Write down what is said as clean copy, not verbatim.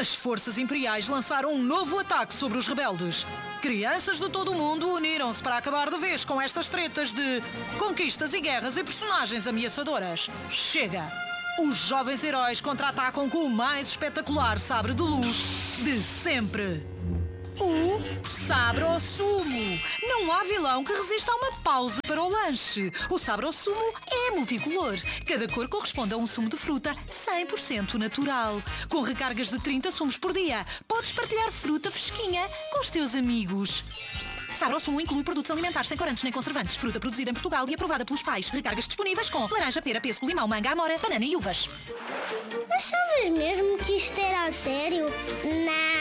As forças imperiais lançaram um novo ataque sobre os rebeldes. Crianças de todo o mundo uniram-se para acabar de vez com estas tretas de conquistas e guerras e personagens ameaçadoras. Chega! Os jovens heróis contra-atacam com o mais espetacular sabre de luz de sempre. O Sabre-o-Sumo. Não há vilão que resista a uma pausa para o lanche. O Sabre-o-Sumo é multicolor. Cada cor corresponde a um sumo de fruta 100% natural. Com recargas de 30 sumos por dia, podes partilhar fruta fresquinha com os teus amigos. Sabre-o-Sumo inclui produtos alimentares sem corantes nem conservantes. Fruta produzida em Portugal e aprovada pelos pais. Recargas disponíveis com laranja, pera, pêssego, limão, manga, amora, banana e uvas. Achavas mesmo que isto era a sério? Não.